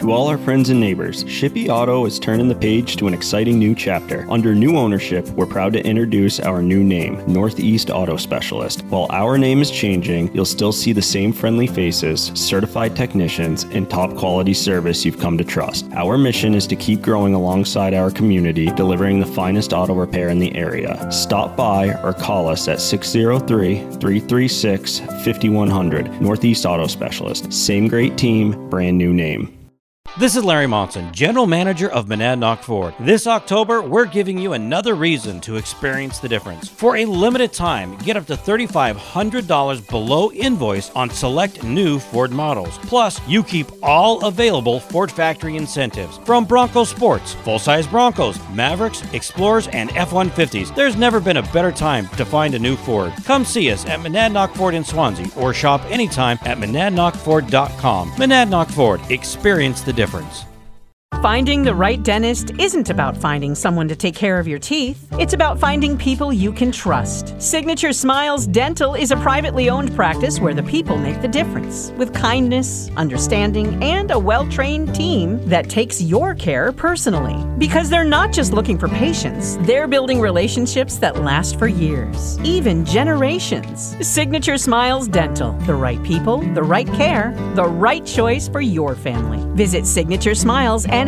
To all our friends and neighbors, Shippey Auto is turning the page to an exciting new chapter. Under new ownership, we're proud to introduce our new name, Northeast Auto Specialist. While our name is changing, you'll still see the same friendly faces, certified technicians, and top quality service you've come to trust. Our mission is to keep growing alongside our community, delivering the finest auto repair in the area. Stop by or call us at 603-336-5100. Northeast Auto Specialist. Same great team, brand new name. This is Larry Monson, General Manager of Monadnock Ford. This October, we're giving you another reason to experience the difference. For a limited time, get up to $3,500 below invoice on select new Ford models. Plus, you keep all available Ford factory incentives. From Bronco Sports, full-size Broncos, Mavericks, Explorers, and F-150s, there's never been a better time to find a new Ford. Come see us at Monadnock Ford in Swansea or shop anytime at monadnockford.com. Monadnock Ford, experience the difference. Finding the right dentist isn't about finding someone to take care of your teeth. It's about finding people you can trust. Signature Smiles Dental is a privately owned practice where the people make the difference. With kindness, understanding, and a well-trained team that takes your care personally. Because they're not just looking for patients, they're building relationships that last for years, even generations. Signature Smiles Dental. The right people, the right care, the right choice for your family. Visit SignatureSmilesNH.com.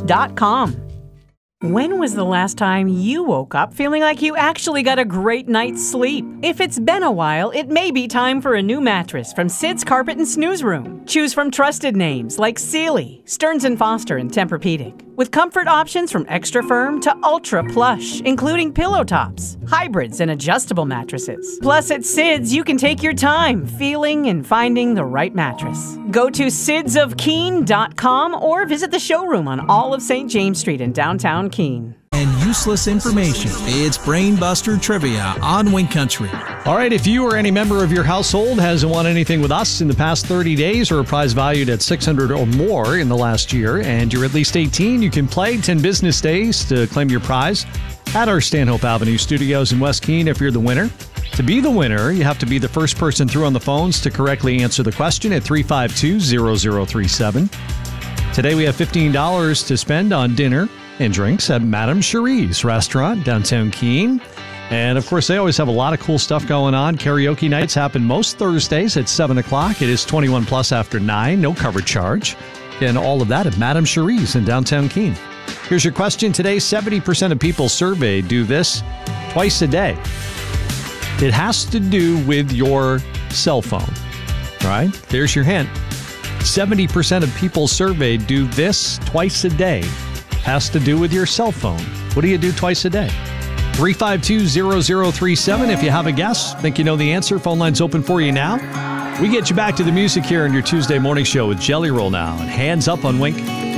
When was the last time you woke up feeling like you actually got a great night's sleep? If it's been a while, it may be time for a new mattress from Sid's Carpet and Snooze Room. Choose from trusted names like Sealy, Stearns & Foster, and Tempur-Pedic. With comfort options from extra firm to ultra plush, including pillow tops, hybrids, and adjustable mattresses. Plus, at Sid's, you can take your time feeling and finding the right mattress. Go to sidsofkeene.com or visit the showroom on all of St. James Street in downtown Keene. And useless information. It's Brainbuster Trivia on Wink Country. All right, if you or any member of your household hasn't won anything with us in the past 30 days or a prize valued at $600 or more in the last year, and you're at least 18, you can play 10 business days to claim your prize at our Stanhope Avenue studios in West Keene if you're the winner. To be the winner, you have to be the first person through on the phones to correctly answer the question at 352-0037. Today we have $15 to spend on dinner and drinks at Madame Cherie's restaurant, downtown Keene. And, of course, they always have a lot of cool stuff going on. Karaoke nights happen most Thursdays at 7 o'clock. It is 21 plus after 9, no cover charge. And all of that at Madame Cherie's in downtown Keene. Here's your question today. 70% of people surveyed do this twice a day. It has to do with your cell phone. All right? There's your hint. 70% of people surveyed do this twice a day. Has to do with your cell phone. What do you do twice a day? 352-0037. If you have a guess, think you know the answer, phone line's open for you now. We get you back to the music here on your Tuesday morning show with Jelly Roll now and Hands Up on Wink.